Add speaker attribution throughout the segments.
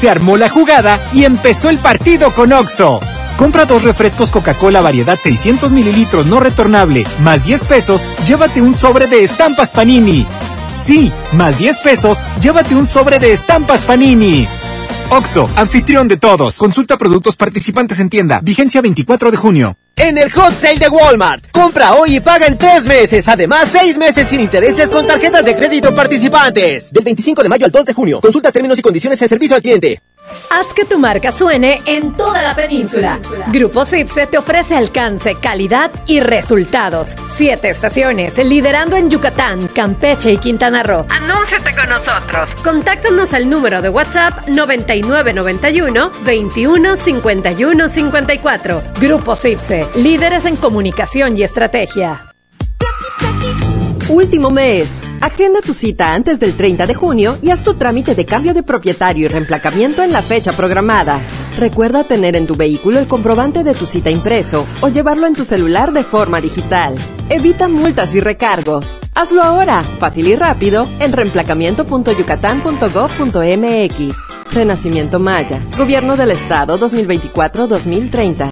Speaker 1: Se armó la jugada y empezó el partido con Oxxo. Compra 2 refrescos Coca-Cola variedad 600 mililitros no retornable, más 10 pesos, llévate un sobre de estampas Panini. Sí, más 10 pesos, llévate un sobre de estampas Panini. Oxxo, anfitrión de todos. Consulta productos participantes en tienda. Vigencia 24 de junio.
Speaker 2: En el Hot Sale de Walmart, compra hoy y paga en 3 meses. Además, 6 meses sin intereses con tarjetas de crédito participantes. Del 25 de mayo al 2 de junio. Consulta términos y condiciones en servicio al cliente.
Speaker 3: Haz que tu marca suene en toda la península. Grupo Cipse te ofrece alcance, calidad y resultados. 7 estaciones, liderando en Yucatán, Campeche y Quintana Roo. Anúnciate con nosotros. Contáctanos al número de WhatsApp 9991 21 51 54. Grupo Cipse, líderes en comunicación y estrategia.
Speaker 4: Último mes. Agenda tu cita antes del 30 de junio y haz tu trámite de cambio de propietario y reemplacamiento en la fecha programada. Recuerda tener en tu vehículo el comprobante de tu cita impreso o llevarlo en tu celular de forma digital. Evita multas y recargos. Hazlo ahora, fácil y rápido, en reemplacamiento.yucatán.gov.mx. Renacimiento Maya. Gobierno del Estado 2024-2030.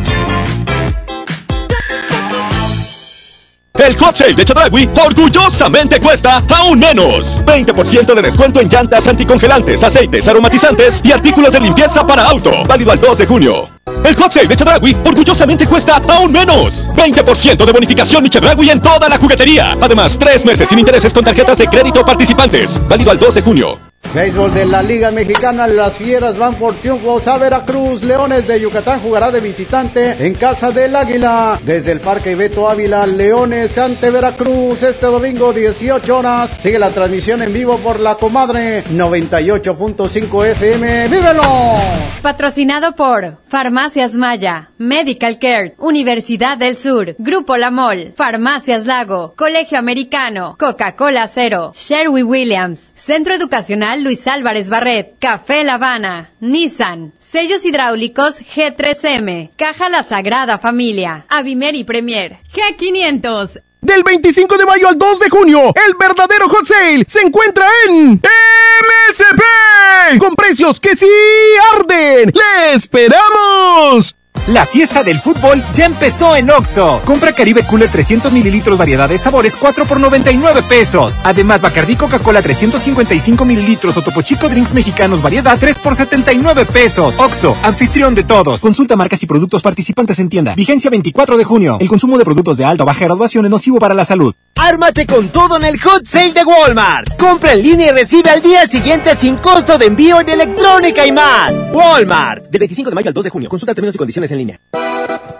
Speaker 5: El Hot Sale de Chedraui orgullosamente cuesta aún menos. 20% de descuento en llantas anticongelantes, aceites, aromatizantes y artículos de limpieza para auto. Válido al 2 de junio. El Hot Sale de Chedraui orgullosamente cuesta aún menos. 20% de bonificación y Chedraui en toda la juguetería. Además, 3 meses sin intereses con tarjetas de crédito participantes. Válido al 2 de junio.
Speaker 6: Béisbol de la Liga Mexicana, las Fieras van por triunfos a Veracruz. Leones de Yucatán jugará de visitante en casa del Águila. Desde el Parque Beto Ávila, Leones ante Veracruz este domingo 18 horas. Sigue la transmisión en vivo por La Comadre 98.5 FM. ¡Vívelo!
Speaker 7: Patrocinado por Farmacias Maya, Medical Care, Universidad del Sur, Grupo La Mol, Farmacias Lago, Colegio Americano, Coca-Cola Cero, Sherwin-Williams, Centro Educacional Luis Álvarez Barret, Café La Habana, Nissan, Sellos Hidráulicos G3M, Caja La Sagrada Familia, Avimer y Premier, G500.
Speaker 8: Del 25 de mayo al 2 de junio, el verdadero Hot Sale se encuentra en MSP, con precios que sí arden. ¡Le esperamos!
Speaker 1: La fiesta del fútbol ya empezó en Oxxo. Compra Caribe Cooler 300 mililitros variedad de sabores 4 por 99 pesos. Además, Bacardí Coca-Cola 355 mililitros o Topo Chico Drinks Mexicanos variedad 3 por 79 pesos. Oxxo, anfitrión de todos. Consulta marcas y productos participantes en tienda. Vigencia 24 de junio. El consumo de productos de alta o baja graduación es nocivo para la salud.
Speaker 2: ¡Ármate con todo en el Hot Sale de Walmart! Compra en línea y recibe al día siguiente sin costo de envío en electrónica y más. Walmart. Del 25 de mayo al 2 de junio. Consulta términos y condiciones en línea.